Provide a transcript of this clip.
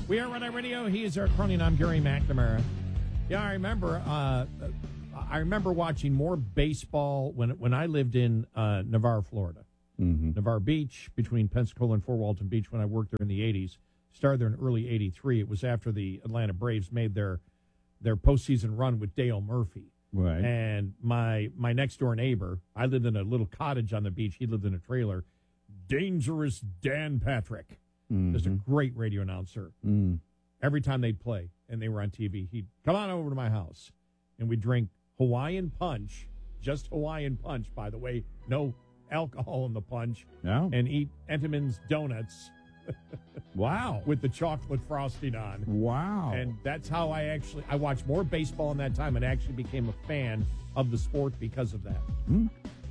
We are Red Eye Radio. He is our crony. I'm Gary McNamara. Yeah, I remember watching more baseball when I lived in Navarre, Florida. Mm-hmm. Navarre Beach, between Pensacola and Fort Walton Beach, when I worked there in the 80s. Started there in early 83. It was after the Atlanta Braves made their postseason run with Dale Murphy. Right. And my next-door neighbor, I lived in a little cottage on the beach. He lived in a trailer. Dangerous Dan Patrick. Mm-hmm. Just a great radio announcer. Mm. Every time they'd play and they were on TV, he'd come on over to my house, and we'd drink Hawaiian Punch, just Hawaiian Punch, by the way, no alcohol in the punch, and eat Entenmann's donuts. Wow. With the chocolate frosting on. Wow. And that's how I watched more baseball in that time and actually became a fan of the sport because of that. Mm.